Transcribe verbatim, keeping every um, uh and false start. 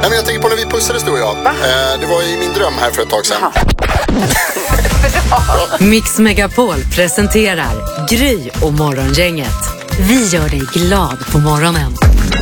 Nej, men jag tänker på när vi pussades, du och jag. Va? Eh, det var i min dröm här för ett tag sedan. Mix Megapol presenterar Gry och Morgongänget. Vi gör dig glad på morgonen.